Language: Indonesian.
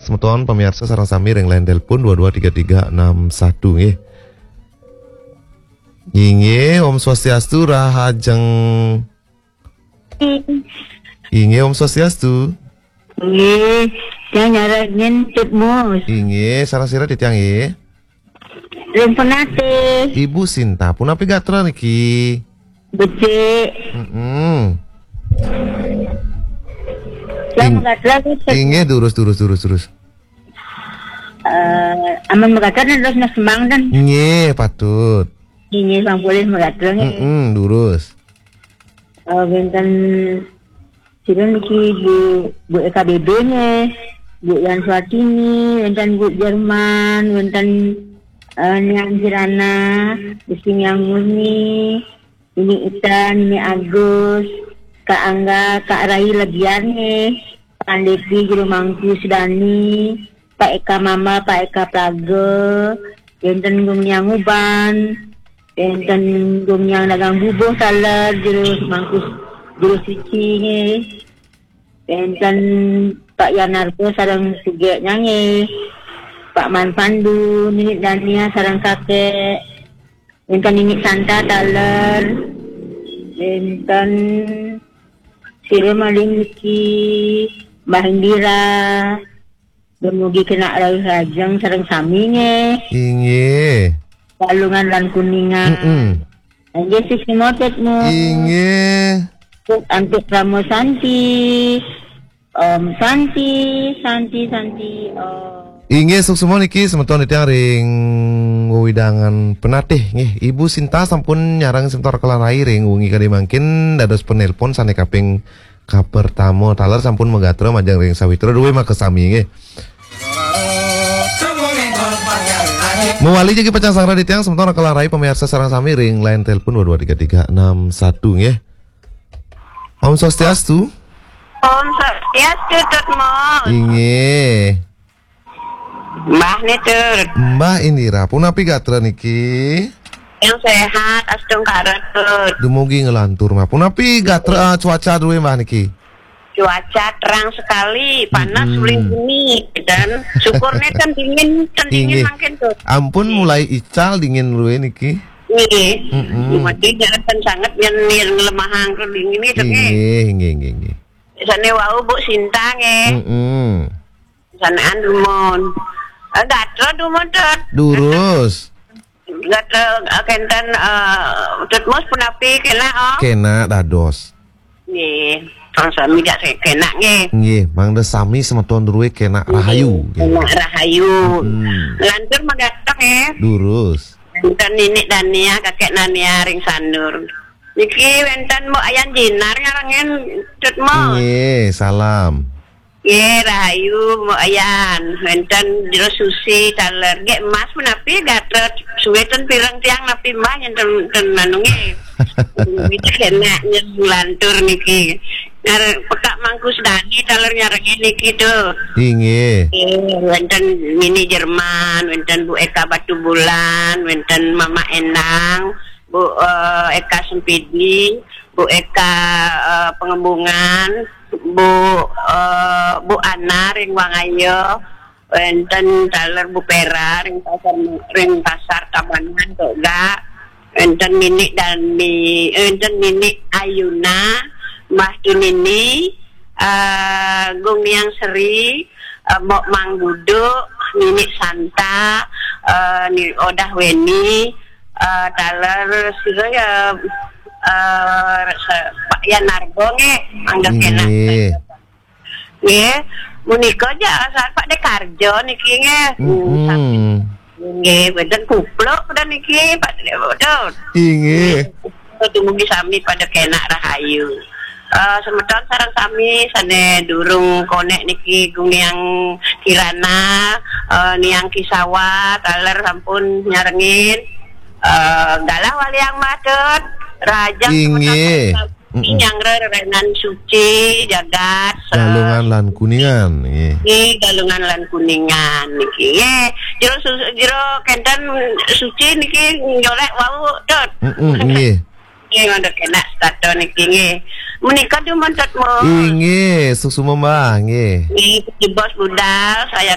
semeton pemirsa sareng sami ring line telepon 223361 nggih. Inge Om Swastiastu rahajeng. Inge Om Swastiastu. Nggih, yang nyaragin tutmus. Inge sareng sira ditiang nggih. Ring penate. Ibu Sinta punapi gatra niki. Becik. Yang mengatakan Inge durus. aman mengatakan terus nasemang dan Nggih, patut. ini bang polis mengatakan Durus. benten sira niki bu EKBB nya Bu Yan Swatini benten Bu Jerman benten Niang Kirana Bising yang Murni ini Itan ini Agus Kak Angga Kak Rai Lebiane Pak Devi Juru Mangku Sudani Pak Eka Mama Pak Eka Praga benten Gumnyang Uban benten Gumnyang Dagang Bubuh Salar Juru Mangku Juru Suci nge benten Pak Yanarko sarang Suge nyanyi Pak Man Pandu Ninik Dania sarang kakek benten Ninik Santa Taler benten Sira Maling Niki Mbah Indira Demugi kena rai hajang sareng sami nge Inge. Balungan lan kuningan Inge sisi motetmu Inge. Antuk Ramo Santi Santi Inge suksumo niki semeton ditiang ring widangan penatih nggih. Ibu Sinta sampun nyarang sementor kelarai ring wengi kali mangkin dados penelpon sane kaping kapertamo taler sampun megatra majang ring sawitra duwe mah kesami nggih. Mewali jadi pecah sang radit yang sementara kelarai pemirsa sarang sami ring line telepon 223361 nggih. Om Swastiastu. Om Swastiastu tutmos Inge. Mbah netur Mbah Indira punapi gatra niki. yang sehat astung karetut Dumugi ngelantur mah punapi gatra cuaca duwe Mbah niki. cuaca terang sekali panas suling bumi dan syukurnya kan dingin makin tuh Ampun mulai ical dingin luwe niki. Nggih mati jalan sangat yang lemahang ke dingin itu Nggih. Sana wau Bu Sinta nge sanaan dumon gatra dumon tut Durus. gatra kenten tutmos punapi kena Kena dados. nggih sami dak kena nge Nggih, mangda sami semeton duwe kena rahayu. kena rahayu lantur magatak Durus. wenten Ninik Dania kakek Nania ring sandur niki wenten Mbok Ayan Jinar ngarangen tutmos Nggih, salam. nggih rahayu Mbok Ayan wenten Jero Susi taler ge emas menapi gatot suweten pirang tiang napi mah yen manunge iki kena lantur niki pekak Mangkus Dani taler nyarengi niki tuh Nggih. wenten Mini Jerman wenten Bu Eka Batu Bulan wenten Mama Enang Bu Eka Sempidi Bu Eka Pengembungan Bu Ana ring Wangayo wenten taler Bu Pera ring pasar Tabanan toga wenten Ninik Dani wenten Ninik Ayuna Mbah Tunini Gung Niang Seri Mbok Manggudu Ninik Santa Ni Odah Weni taler sira ya Pak Yanargo nge anggap kena nggih munika aja asal Pak Dekarjo niki nge nggih beden kupluk dan niki Pak Dekarjo Nggih. tumugi sami pada kena rahayu semeton sareng sami sane durung konek niki Guniang Kirana Niang Kisawa taler sampun nyarengin galah waliang matut rajang Nggih. Yang renan suci jagat Galungan lan kuningan nggih. Galungan lan kuningan niki jero kenten suci niki nyolek wau tut Nggih. nggih ngono kena stato niki nggih menika dumun tutmu Nggih, suksuma Mbah nggih. nggih di bos budal saya